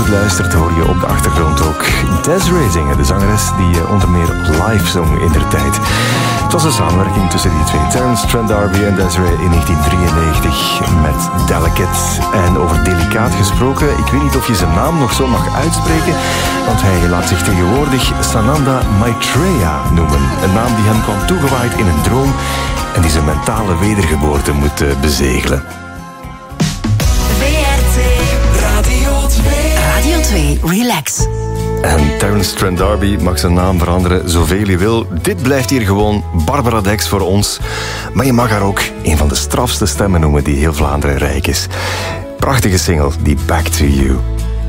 goed luistert, hoor je op de achtergrond ook Desiree zingen. De zangeres die onder meer live zong in der tijd. Het was een samenwerking tussen die twee, Terence Trent D'Arby en Desiree in 1993 met Delicate. En over delicaat gesproken, ik weet niet of je zijn naam nog zo mag uitspreken, want hij laat zich tegenwoordig Sananda Maitreya noemen. Een naam die hem kwam toegewaaid in een droom en die zijn mentale wedergeboorte moet bezegelen. WRT Radio 2. Radio 2, relax. En Terence Trent D'Arby mag zijn naam veranderen zoveel je wil. Dit blijft hier gewoon Barbara Dex voor ons. Maar je mag haar ook een van de strafste stemmen noemen die heel Vlaanderen rijk is. Prachtige single, die Back to You.